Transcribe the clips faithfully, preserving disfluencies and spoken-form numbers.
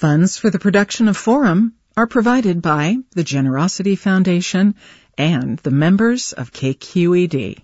Funds for the production of Forum are provided by the Generosity Foundation and the members of K Q E D.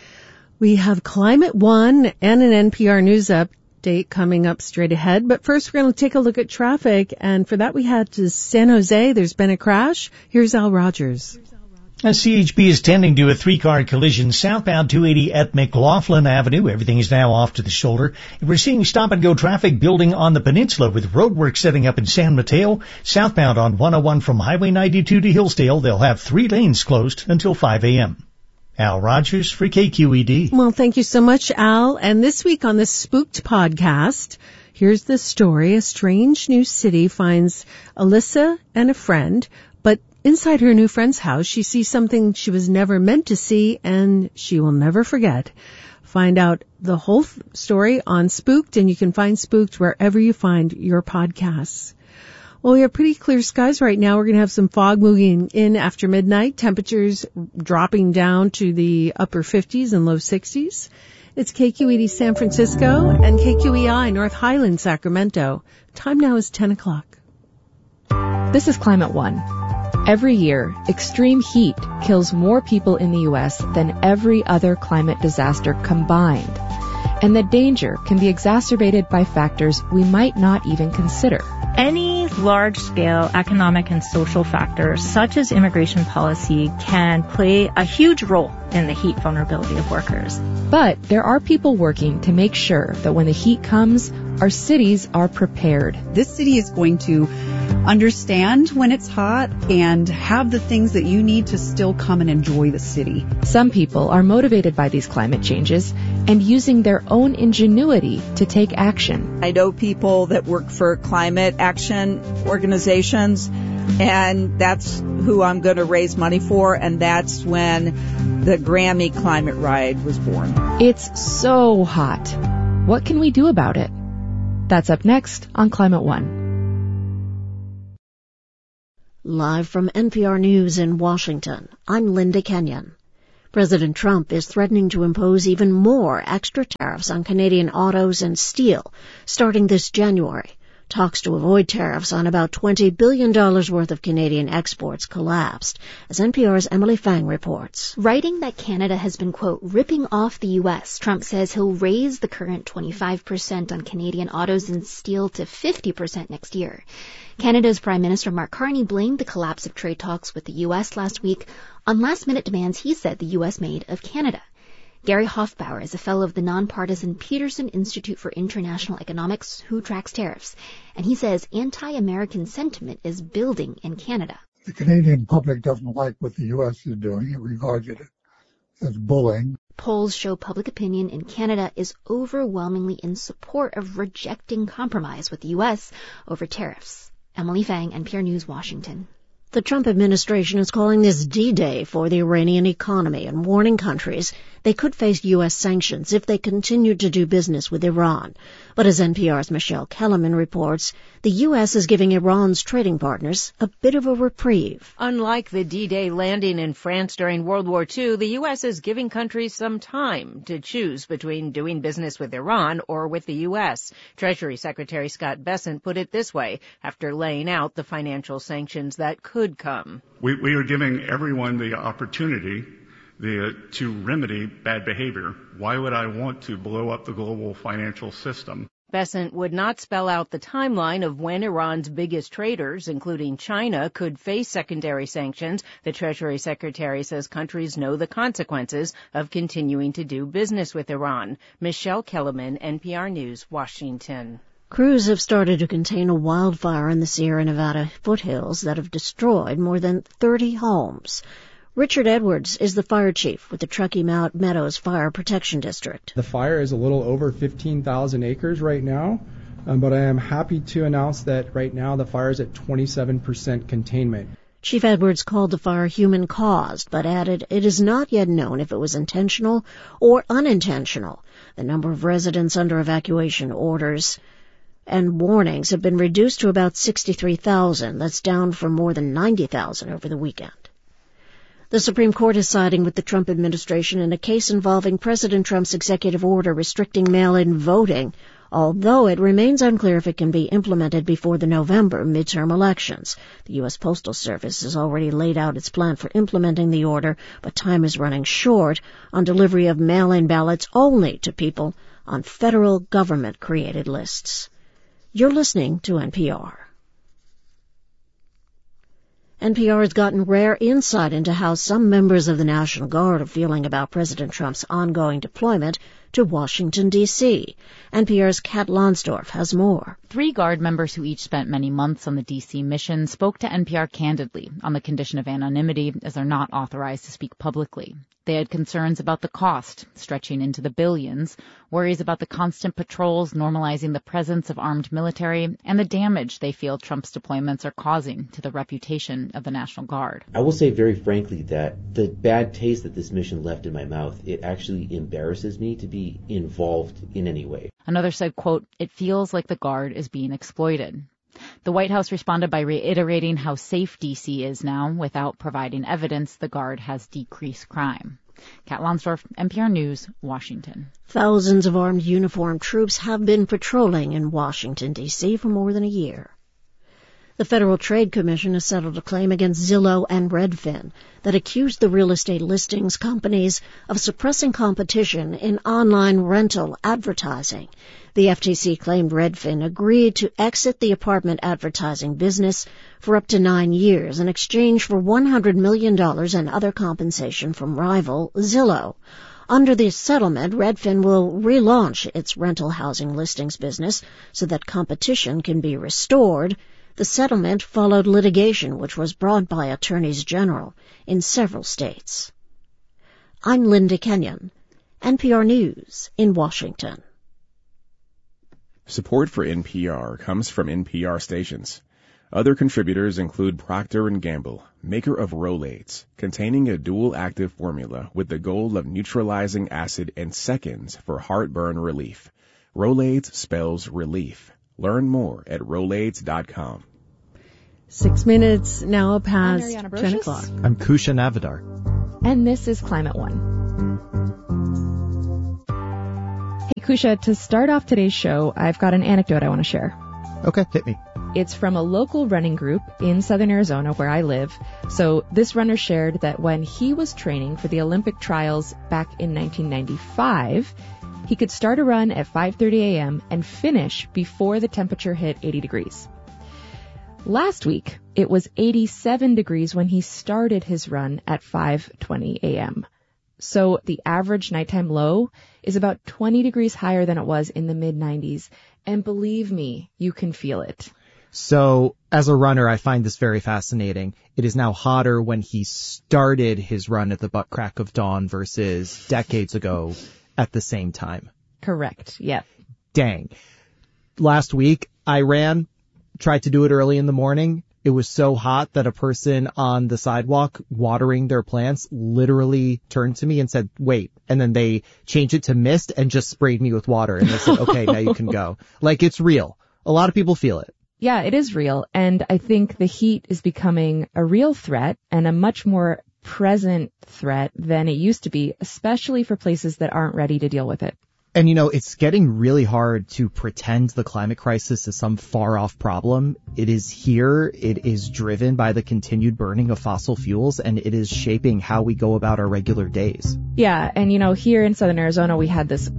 We have Climate One and an N P R News update coming up straight ahead. But first, we're going to take a look at traffic. And for that, we head to San Jose. There's been a crash. Here's Al Rogers. A C H P is tending to a three-car collision southbound two eighty at McLaughlin Avenue. Everything is now off to the shoulder. We're seeing stop-and-go traffic building on the peninsula with roadwork setting up in San Mateo. Southbound on one oh one from Highway ninety-two to Hillsdale, they'll have three lanes closed until five a.m. Al Rogers for K Q E D. Well, thank you so much, Al. And this week on the Spooked podcast, here's the story. A strange new city finds Alyssa and a friend, but inside her new friend's house, she sees something she was never meant to see and she will never forget. Find out the whole story on Spooked, and you can find Spooked wherever you find your podcasts. Well, we have pretty clear skies right now. We're going to have some fog moving in after midnight. Temperatures dropping down to the upper fifties and low sixties. It's K Q E D San Francisco and K Q E I North Highland, Sacramento. Time now is ten o'clock. This is Climate One. Every year, extreme heat kills more people in the U S than every other climate disaster combined. And the danger can be exacerbated by factors we might not even consider. Any large-scale economic and social factors, such as immigration policy, can play a huge role in the heat vulnerability of workers. But there are people working to make sure that when the heat comes, our cities are prepared. This city is going to understand when it's hot and have the things that you need to still come and enjoy the city. Some people are motivated by these climate changes and using their own ingenuity to take action. I know people that work for climate action organizations, and that's who I'm going to raise money for, and that's when the Grammy Climate Ride was born. It's so hot. What can we do about it? That's up next on Climate One. Live from N P R News in Washington, I'm Linda Kenyon. President Trump is threatening to impose even more extra tariffs on Canadian autos and steel starting this January. Talks to avoid tariffs on about twenty billion dollars worth of Canadian exports collapsed, as N P R's Emily Fang reports. Writing that Canada has been, quote, ripping off the U S, Trump says he'll raise the current twenty-five percent on Canadian autos and steel to fifty percent next year. Canada's Prime Minister Mark Carney blamed the collapse of trade talks with the U S last week on last-minute demands he said the U S made of Canada. Gary Hofbauer is a fellow of the nonpartisan Peterson Institute for International Economics who tracks tariffs, and he says anti-American sentiment is building in Canada. The Canadian public doesn't like what the U S is doing. It regards it as bullying. Polls show public opinion in Canada is overwhelmingly in support of rejecting compromise with the U S over tariffs. Emily Fang, N P R News, Washington. The Trump administration is calling this D-Day for the Iranian economy and warning countries they could face U S sanctions if they continue to do business with Iran. But as N P R's Michelle Kellerman reports, the U S is giving Iran's trading partners a bit of a reprieve. Unlike the D-Day landing in France during World War Two, the U S is giving countries some time to choose between doing business with Iran or with the U S. Treasury Secretary Scott Bessent put it this way after laying out the financial sanctions that could come. We, we are giving everyone the opportunity the, to remedy bad behavior. Why would I want to blow up the global financial system? Bessent would not spell out the timeline of when Iran's biggest traders, including China, could face secondary sanctions. The Treasury Secretary says countries know the consequences of continuing to do business with Iran. Michelle Kellerman, N P R News, Washington. Crews have started to contain a wildfire in the Sierra Nevada foothills that have destroyed more than thirty homes. Richard Edwards is the fire chief with the Truckee Meadows Fire Protection District. The fire is a little over fifteen thousand acres right now, um, but I am happy to announce that right now the fire is at twenty-seven percent containment. Chief Edwards called the fire human-caused, but added it is not yet known if it was intentional or unintentional. The number of residents under evacuation orders and warnings have been reduced to about sixty-three thousand. That's down from more than ninety thousand over the weekend. The Supreme Court is siding with the Trump administration in a case involving President Trump's executive order restricting mail-in voting although it remains unclear if it can be implemented before the November midterm elections. The U S Postal Service has already laid out its plan for implementing the order, but time is running short on delivery of mail-in ballots only to people on federal government-created lists. You're listening to N P R. N P R has gotten rare insight into how some members of the National Guard are feeling about President Trump's ongoing deployment to Washington, D C N P R's Kat Lonsdorf has more. Three Guard members who each spent many months on the D C mission spoke to N P R candidly on the condition of anonymity, as they're not authorized to speak publicly. They had concerns about the cost, stretching into the billions, worries about the constant patrols normalizing the presence of armed military, and the damage they feel Trump's deployments are causing to the reputation of the National Guard. I will say very frankly that the bad taste that this mission left in my mouth, it actually embarrasses me to be involved in any way. Another said, quote, "It feels like the Guard is being exploited." The White House responded by reiterating how safe D C is now without providing evidence the Guard has decreased crime. Kat Lonsdorf, N P R News, Washington. Thousands of armed uniformed troops have been patrolling in Washington, D C for more than a year. The Federal Trade Commission has settled a claim against Zillow and Redfin that accused the real estate listings companies of suppressing competition in online rental advertising. The F T C claimed Redfin agreed to exit the apartment advertising business for up to nine years in exchange for one hundred million dollars and other compensation from rival Zillow. Under this settlement, Redfin will relaunch its rental housing listings business so that competition can be restored. The settlement followed litigation which was brought by attorneys general in several states. I'm Linda Kenyon, N P R News in Washington. Support for N P R comes from N P R stations. Other contributors include Procter and Gamble, maker of Rolaids, containing a dual-active formula with the goal of neutralizing acid in seconds for heartburn relief. Rolaids spells relief. Learn more at Rolaids dot com. Six minutes now past ten o'clock. I'm Kusha Navidar. And this is Climate One. Hey, Kusha, to start off today's show, I've got an anecdote I want to share. Okay, hit me. It's from a local running group in southern Arizona where I live. So this runner shared that when he was training for the Olympic trials back in nineteen ninety-five, he could start a run at five thirty a.m. and finish before the temperature hit eighty degrees. Last week, it was eighty-seven degrees when he started his run at five twenty a.m. So the average nighttime low is about twenty degrees higher than it was in the mid nineties. And believe me, you can feel it. So as a runner, I find this very fascinating. It is now hotter when he started his run at the butt crack of dawn versus decades ago at the same time. Correct. Yep. Dang. Last week, I ran, tried to do it early in the morning. It was so hot that a person on the sidewalk watering their plants literally turned to me and said, wait. And then they changed it to mist and just sprayed me with water. And they said, okay, now you can go. Like, it's real. A lot of people feel it. Yeah, it is real. And I think the heat is becoming a real threat and a much more present threat than it used to be, especially for places that aren't ready to deal with it. And, you know, it's getting really hard to pretend the climate crisis is some far-off problem. It is here. It is driven by the continued burning of fossil fuels, and it is shaping how we go about our regular days. Yeah, and, you know, here in southern Arizona, we had this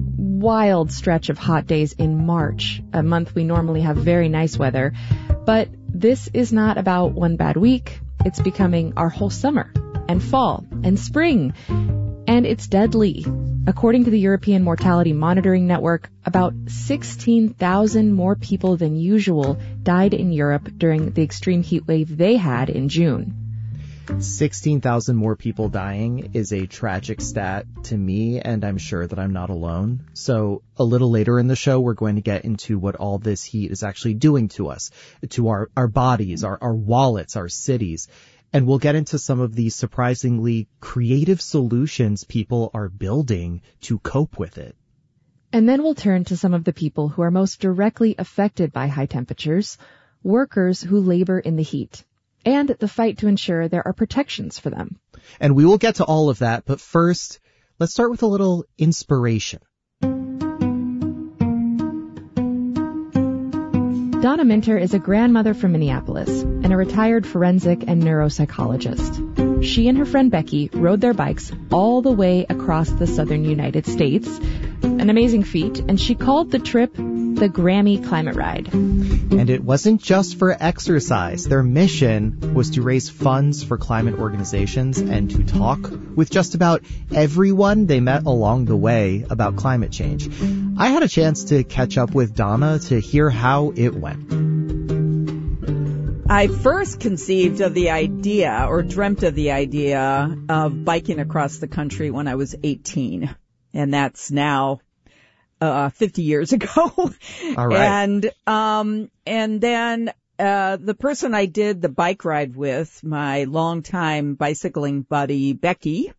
wild stretch of hot days in March, a month we normally have very nice weather. But this is not about one bad week. It's becoming our whole summer and fall and spring. And it's deadly. According to the European Mortality Monitoring Network, about sixteen thousand more people than usual died in Europe during the extreme heat wave they had in June. sixteen thousand more people dying is a tragic stat to me, and I'm sure that I'm not alone. So a little later in the show, we're going to get into what all this heat is actually doing to us, to our, our bodies, our, our wallets, our cities. And we'll get into some of the surprisingly creative solutions people are building to cope with it. And then we'll turn to some of the people who are most directly affected by high temperatures, workers who labor in the heat, and the fight to ensure there are protections for them. And we will get to all of that, but first, let's start with a little inspiration. Donna Minter is a grandmother from Minneapolis and a retired forensic and neuropsychologist. She and her friend Becky rode their bikes all the way across the southern United States, an amazing feat, and she called the trip the Grammy Climate Ride. And it wasn't just for exercise. Their mission was to raise funds for climate organizations and to talk with just about everyone they met along the way about climate change. I had a chance to catch up with Donna to hear how it went. I first conceived of the idea or dreamt of the idea of biking across the country when I was eighteen. And that's now uh fifty years ago. All right. And um and then uh the person I did the bike ride with, my longtime bicycling buddy Becky,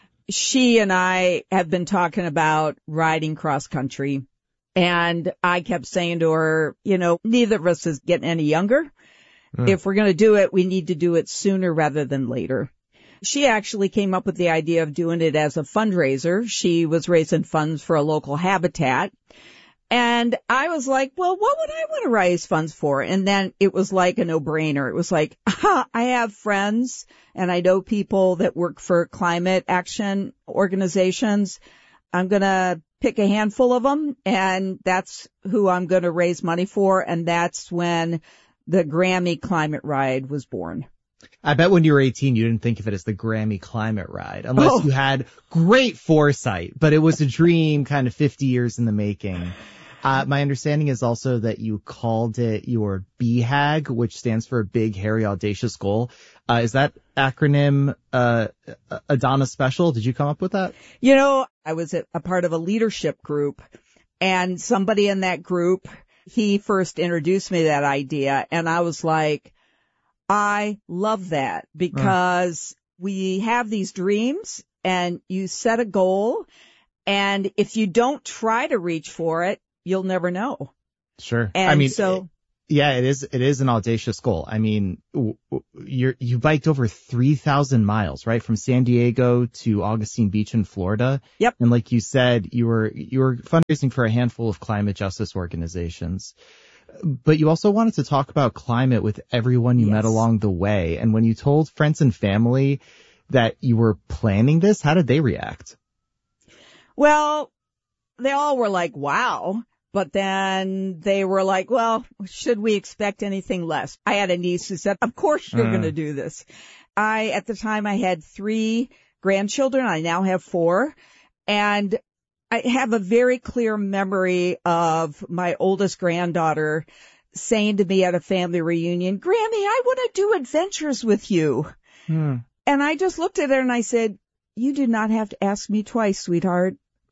she and I have been talking about riding cross country. And I kept saying to her, you know, neither of us is getting any younger. Mm. If we're going to do it, we need to do it sooner rather than later. She actually came up with the idea of doing it as a fundraiser. She was raising funds for a local habitat. And I was like, well, what would I want to raise funds for? And then it was like a no-brainer. It was like, aha, I have friends and I know people that work for climate action organizations. I'm going to pick a handful of them, and that's who I'm going to raise money for. And that's when the Grammy Climate Ride was born. I bet when you were eighteen, you didn't think of it as the Grammy Climate Ride, unless Oh. you had great foresight, but it was a dream kind of fifty years in the making. Uh, my understanding is also that you called it your B HAG, which stands for Big, Hairy, Audacious Goal. Uh, is that acronym uh, a Donna special? Did you come up with that? You know, I was a, a part of a leadership group, and somebody in that group, he first introduced me to that idea, and I was like, I love that, because mm. we have these dreams and you set a goal, and if you don't try to reach for it, you'll never know. Sure. And I mean, so, yeah, it is, it is an audacious goal. I mean, you're, you biked over three thousand miles, right? From San Diego to Augustine Beach in Florida. Yep. And like you said, you were, you were fundraising for a handful of climate justice organizations. But you also wanted to talk about climate with everyone you yes. met along the way. And when you told friends and family that you were planning this, how did they react? Well, they all were like, wow. But then they were like, well, should we expect anything less? I had a niece who said, of course you're mm. going to do this. I, at the time, I had three grandchildren. I now have four. And I have a very clear memory of my oldest granddaughter saying to me at a family reunion, Grammy, I want to do adventures with you. Hmm. And I just looked at her and I said, you do not have to ask me twice, sweetheart.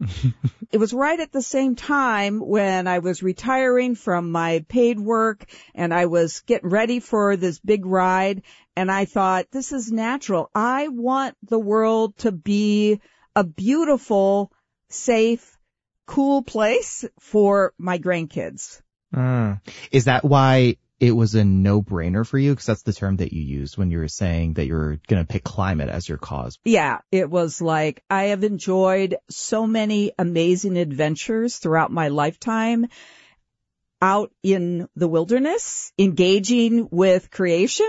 It was right at the same time when I was retiring from my paid work and I was getting ready for this big ride. And I thought, this is natural. I want the world to be a beautiful, safe, cool place for my grandkids. Mm. Is that why it was a no-brainer for you? Because that's the term that you used when you were saying that you're going to pick climate as your cause. Yeah, it was like I have enjoyed so many amazing adventures throughout my lifetime out in the wilderness, engaging with creation.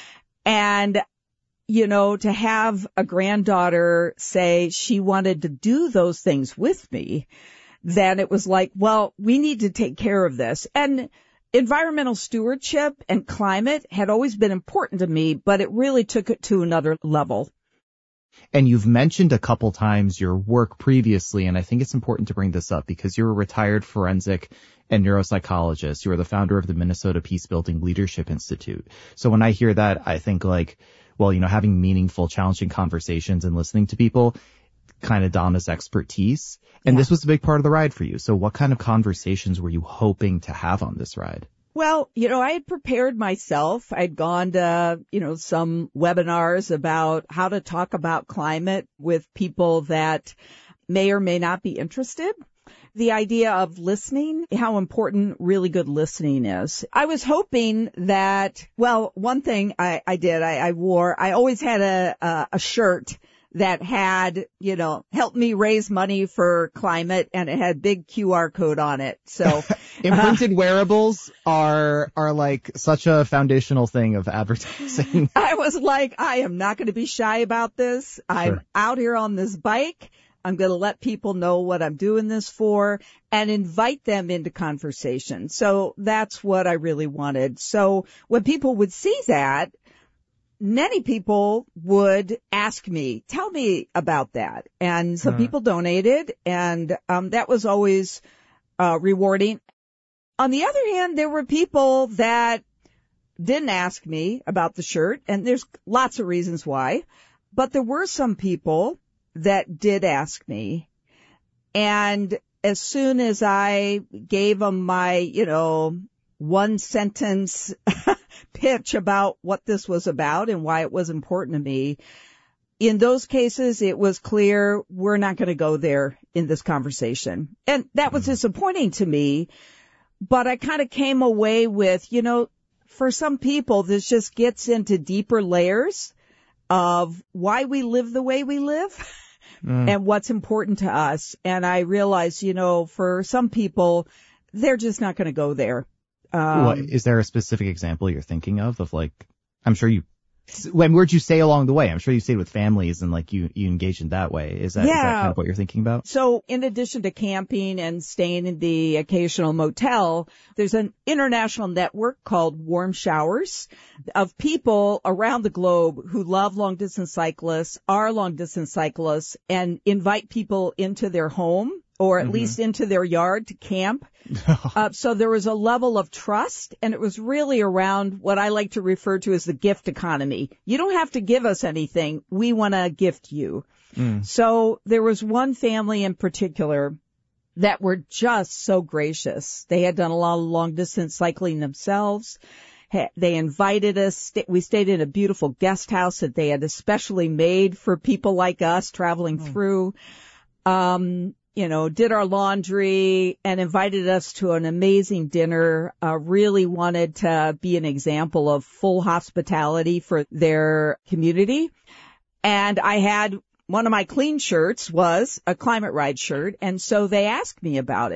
And, you know, to have a granddaughter say she wanted to do those things with me, then it was like, well, we need to take care of this. And environmental stewardship and climate had always been important to me, but it really took it to another level. And you've mentioned a couple times your work previously, and I think it's important to bring this up because you're a retired forensic and neuropsychologist. You are the founder of the Minnesota Peacebuilding Leadership Institute. So when I hear that, I think like, well, you know, having meaningful, challenging conversations and listening to people, kind of Donna's expertise. And yeah. This was a big part of the ride for you. So what kind of conversations were you hoping to have on this ride? Well, you know, I had prepared myself. I'd gone to, you know, some webinars about how to talk about climate with people that may or may not be interested. The idea of listening, how important really good listening is. I was hoping that, well, one thing I, I did, I, I wore, I always had a, a, a shirt that had, you know, help me raise money for climate, and it had big Q R code on it. So imprinted uh, wearables are are like such a foundational thing of advertising. I was like, I am not going to be shy about this. Sure. I'm out here on this bike. I'm going to let people know what I'm doing this for and invite them into conversation. So that's what I really wanted. So when people would see that, many people would ask me, tell me about that. And some uh. people donated, and um, that was always uh, rewarding. On the other hand, there were people that didn't ask me about the shirt, and there's lots of reasons why. But there were some people that did ask me. And as soon as I gave them my, you know, one sentence pitch about what this was about and why it was important to me, in those cases, it was clear we're not going to go there in this conversation. And that was disappointing to me. But I kind of came away with, you know, for some people, this just gets into deeper layers of why we live the way we live mm. and what's important to us. And I realized, you know, for some people, they're just not going to go there. Um, what, is there a specific example you're thinking of, of like, I'm sure you, when where'd you stay along the way? I'm sure you stayed with families and like you, you engaged in that way. Is that, yeah. is that kind of what you're thinking about? So in addition to camping and staying in the occasional motel, there's an international network called Warm Showers of people around the globe who love long distance cyclists, are long distance cyclists, and invite people into their home or at mm-hmm. least into their yard to camp. uh, so there was a level of trust, and it was really around what I like to refer to as the gift economy. You don't have to give us anything. We want to gift you. Mm. So there was one family in particular that were just so gracious. They had done a lot of long distance cycling themselves. They invited us. We stayed in a beautiful guest house that they had especially made for people like us traveling oh. through. Um, you know, did our laundry and invited us to an amazing dinner, uh, really wanted to be an example of full hospitality for their community. And I had one of my clean shirts was a Climate Ride shirt. And so they asked me about it.